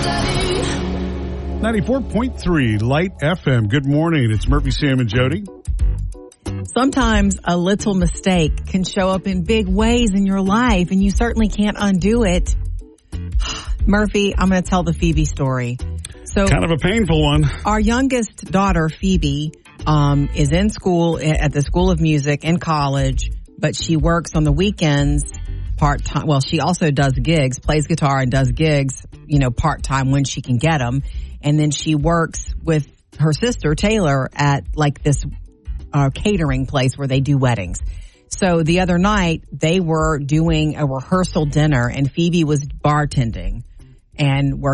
94.3 Light FM. Good morning. It's Murphy, Sam, and Jody. Sometimes a little mistake can show up in big ways in your life, and you certainly can't undo it. Murphy, I'm going to tell the Phoebe story. So, kind of a painful one. Our youngest daughter, Phoebe, is in school at the School of Music in college, but she works on the weekends part-time. Well, she also does gigs, plays guitar and does gigs, part-time when she can get them. And then she works with her sister, Taylor, at like this catering place where they do weddings. So the other night, they were doing a rehearsal dinner, and Phoebe was bartending. And we're